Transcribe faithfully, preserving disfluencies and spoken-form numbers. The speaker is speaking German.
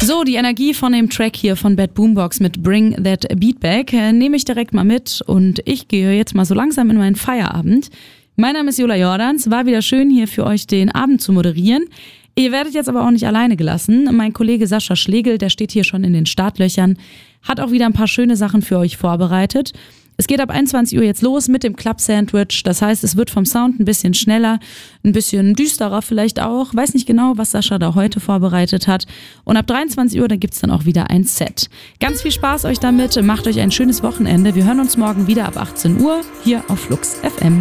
So, die Energie von dem Track hier von Bad Boombox mit Bring That Beat Back äh, nehme ich direkt mal mit und ich gehe jetzt mal so langsam in meinen Feierabend. Mein Name ist Jola Jordans, war wieder schön hier für euch den Abend zu moderieren. Ihr werdet jetzt aber auch nicht alleine gelassen. Mein Kollege Sascha Schlegel, der steht hier schon in den Startlöchern, hat auch wieder ein paar schöne Sachen für euch vorbereitet. Es geht ab einundzwanzig Uhr jetzt los mit dem Club Sandwich. Das heißt, es wird vom Sound ein bisschen schneller, ein bisschen düsterer vielleicht auch. Weiß nicht genau, was Sascha da heute vorbereitet hat. Und ab dreiundzwanzig Uhr, da gibt's dann auch wieder ein Set. Ganz viel Spaß euch damit. Macht euch ein schönes Wochenende. Wir hören uns morgen wieder ab achtzehn Uhr hier auf Flux F M.